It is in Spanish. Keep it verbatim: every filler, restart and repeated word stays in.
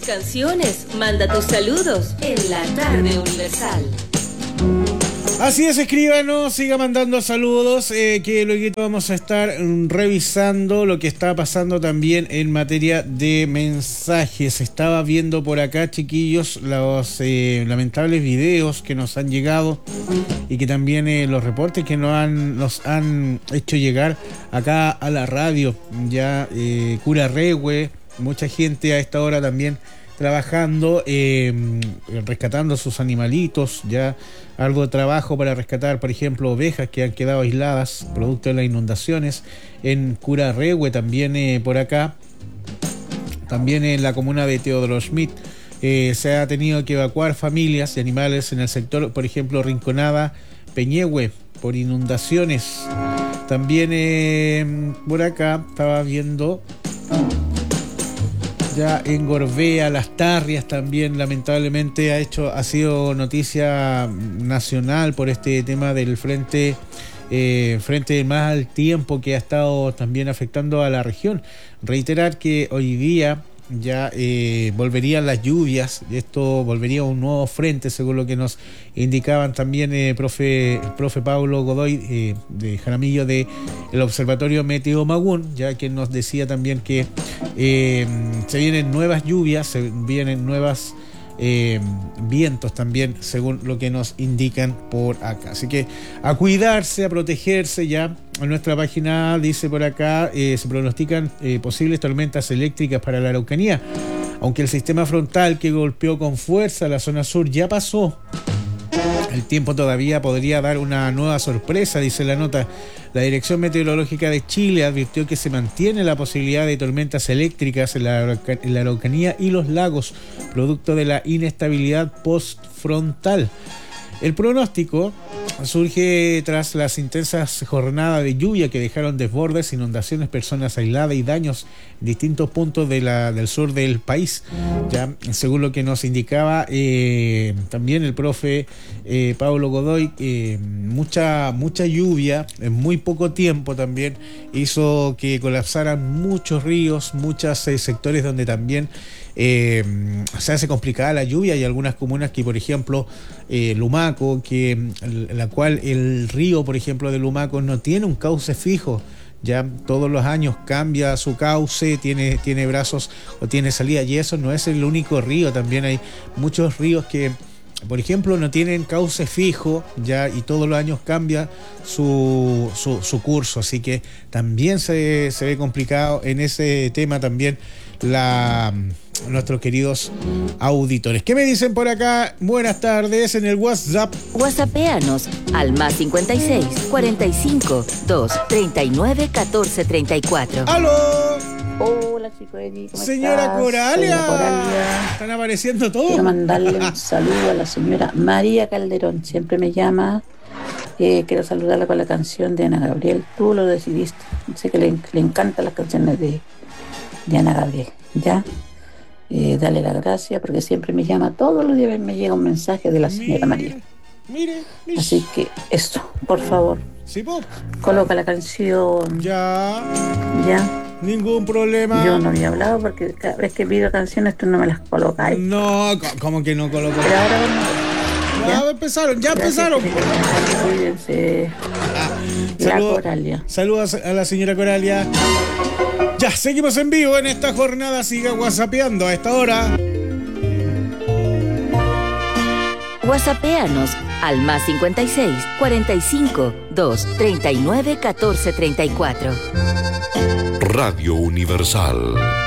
canciones, manda tus saludos en la tarde universal. Así es, escríbanos, siga mandando saludos, eh, que luego vamos a estar revisando lo que está pasando también en materia de mensajes. Estaba viendo por acá, chiquillos, los eh, lamentables videos que nos han llegado y que también eh, los reportes que nos han, nos han hecho llegar acá a la radio. Ya eh, Cura Rehue, mucha gente a esta hora también trabajando, eh, rescatando sus animalitos, ya algo de trabajo para rescatar, por ejemplo, ovejas que han quedado aisladas producto de las inundaciones en Cura Rehue, también eh, por acá, también en la comuna de Teodoro Schmidt, eh, se ha tenido que evacuar familias y animales en el sector, por ejemplo, Rinconada, Peñehue, por inundaciones. También eh, por acá estaba viendo ya en Gorbea, Las Tarrias también lamentablemente ha hecho, ha sido noticia nacional por este tema del frente, eh, frente de mal tiempo que ha estado también afectando a la región. Reiterar que hoy día ya eh, volverían las lluvias, esto volvería a un nuevo frente según lo que nos indicaban también eh, profe, el profe Pablo Godoy eh, de Jaramillo de el Observatorio Meteo Magún, ya que nos decía también que eh, se vienen nuevas lluvias, se vienen nuevas eh, vientos también según lo que nos indican por acá, así que a cuidarse, a protegerse. Ya en nuestra página dice por acá eh, se pronostican eh, posibles tormentas eléctricas para la Araucanía, aunque el sistema frontal que golpeó con fuerza la zona sur ya pasó. El tiempo todavía podría dar una nueva sorpresa, dice la nota. La Dirección Meteorológica de Chile advirtió que se mantiene la posibilidad de tormentas eléctricas en la, en la Araucanía y los lagos, producto de la inestabilidad postfrontal. El pronóstico surge tras las intensas jornadas de lluvia que dejaron desbordes, inundaciones, personas aisladas y daños en distintos puntos de la, del sur del país. Ya, según lo que nos indicaba eh, también el profe eh, Pablo Godoy, eh, mucha, mucha lluvia en muy poco tiempo también hizo que colapsaran muchos ríos, muchos eh, sectores donde también Eh, se hace complicada la lluvia. Hay algunas comunas que, por ejemplo, eh, Lumaco, que la cual el río, por ejemplo, de Lumaco no tiene un cauce fijo, ya todos los años cambia su cauce, tiene, tiene brazos o tiene salida, y eso no es el único río. También hay muchos ríos que, por ejemplo, no tienen cauce fijo, ya, y todos los años cambia su, su, su curso, así que también se, se ve complicado en ese tema también la nuestros queridos auditores. ¿Qué me dicen por acá? Buenas tardes en el WhatsApp. WhatsAppéanos al más cincuenta y seis, cuarenta y cinco, dos, treinta y nueve, catorce, treinta y cuatro. ¡Aló! Hola, chico Eddie, ¿cómo Señora estás? Coralia. Soy Coralia. Están apareciendo todos. Quiero mandarle un saludo a la señora María Calderón, siempre me llama. Eh, quiero saludarla con la canción de Ana Gabriel. Tú lo decidiste. Sé que le, le encantan las canciones de, de Ana Gabriel. ¿Ya? Eh, dale la gracia porque siempre me llama, todos los días me llega un mensaje de la señora Mire, María. Mire, mire. Así que esto, por favor, Sí, po. coloca la canción. Ya. Ya. Ningún problema. Yo no había hablado porque cada vez que pido canciones tú no me las colocas. No, co- ¿cómo que no colocó? Pero ahora bueno, Ya ya. empezaron, ya Gracias, empezaron. que cuídense. La Saludo- Coralia. Saludos a la señora Coralia. Ya, seguimos en vivo en esta jornada. Siga whatsappeando a esta hora. WhatsAppéanos al más cincuenta y seis, cuarenta y cinco, dos, treinta y nueve, catorce, treinta y cuatro. Radio Universal.